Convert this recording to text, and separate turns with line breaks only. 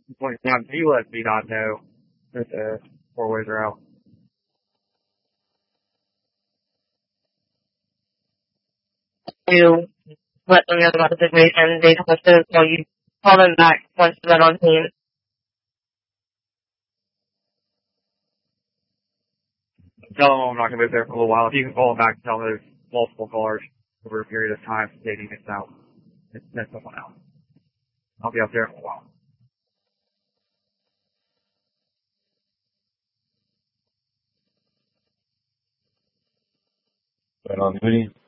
Point out, you let me not know that the 4-ways are out.
To let them know about the situation. They supposed to call them back once they're on team.
Tell them I'm not going to be there for a little while. If you can call them back and tell them there's multiple callers over a period of time stating it's out. It's someone else. I'll be up there in a while.
Right on, Mooney.